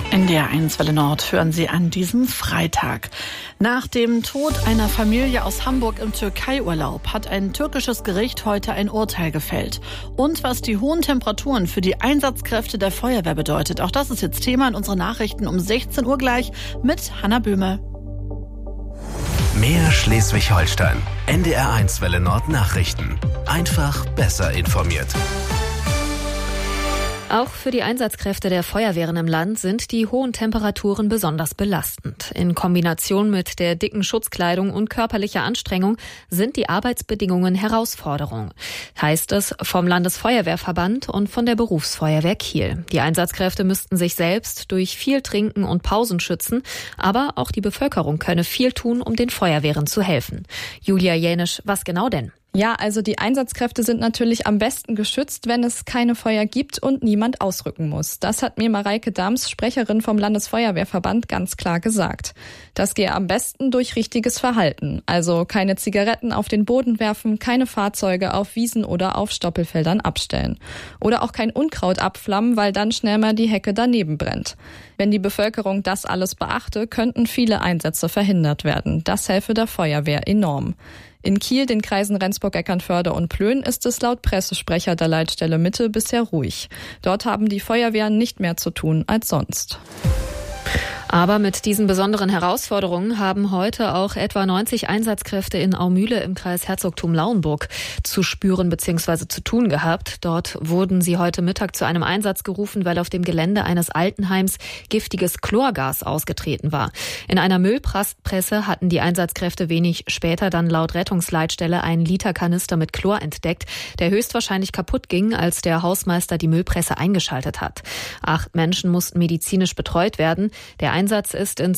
NDR1 Welle Nord hören Sie an diesem Freitag. Nach dem Tod einer Familie aus Hamburg im Türkei-Urlaub hat ein türkisches Gericht heute ein Urteil gefällt. Und was die hohen Temperaturen für die Einsatzkräfte der Feuerwehr bedeutet, auch das ist jetzt Thema in unseren Nachrichten um 16 Uhr gleich mit Hanna Böhme. Mehr Schleswig-Holstein. NDR1 Welle Nord Nachrichten. Einfach besser informiert. Auch für die Einsatzkräfte der Feuerwehren im Land sind die hohen Temperaturen besonders belastend. In Kombination mit der dicken Schutzkleidung und körperlicher Anstrengung sind die Arbeitsbedingungen Herausforderung. Heißt es vom Landesfeuerwehrverband und von der Berufsfeuerwehr Kiel. Die Einsatzkräfte müssten sich selbst durch viel Trinken und Pausen schützen, aber auch die Bevölkerung könne viel tun, um den Feuerwehren zu helfen. Julia Jänisch, was genau denn? Ja, also die Einsatzkräfte sind natürlich am besten geschützt, wenn es keine Feuer gibt und niemand ausrücken muss. Das hat mir Mareike Dams, Sprecherin vom Landesfeuerwehrverband, ganz klar gesagt. Das gehe am besten durch richtiges Verhalten. Also keine Zigaretten auf den Boden werfen, keine Fahrzeuge auf Wiesen oder auf Stoppelfeldern abstellen. Oder auch kein Unkraut abflammen, weil dann schnell mal die Hecke daneben brennt. Wenn die Bevölkerung das alles beachte, könnten viele Einsätze verhindert werden. Das helfe der Feuerwehr enorm. In Kiel, den Kreisen Rendsburg, Eckernförde und Plön, ist es laut Pressesprecher der Leitstelle Mitte bisher ruhig. Dort haben die Feuerwehren nicht mehr zu tun als sonst. Aber mit diesen besonderen Herausforderungen haben heute auch etwa 90 Einsatzkräfte in Aumühle im Kreis Herzogtum Lauenburg zu spüren bzw. zu tun gehabt. Dort wurden sie heute Mittag zu einem Einsatz gerufen, weil auf dem Gelände eines Altenheims giftiges Chlorgas ausgetreten war. In einer Müllpresse hatten die Einsatzkräfte wenig später dann laut Rettungsleitstelle einen Literkanister mit Chlor entdeckt, der höchstwahrscheinlich kaputt ging, als der Hausmeister die Müllpresse eingeschaltet hat. 8 Menschen mussten medizinisch betreut werden. Der Einsatz ist in